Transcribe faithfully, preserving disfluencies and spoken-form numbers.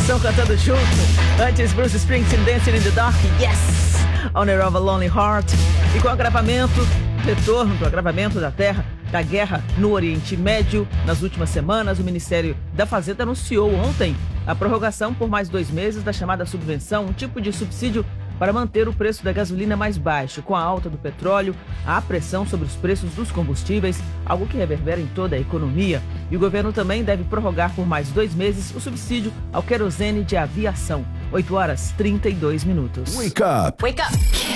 coração cantando junto. Antes, Bruce Springsteen, Dancing in the Dark, Yes! Owner of a Lonely Heart. E com o agravamento, retorno do agravamento da terra, da guerra no Oriente Médio, nas últimas semanas, o Ministério da Fazenda anunciou ontem a prorrogação por mais dois meses da chamada subvenção, um tipo de subsídio para manter o preço da gasolina mais baixo. Com a alta do petróleo, há pressão sobre os preços dos combustíveis, algo que reverbera em toda a economia. E o governo também deve prorrogar por mais dois meses o subsídio ao querosene de aviação. oito horas e trinta e dois minutos. Wake up! Wake up!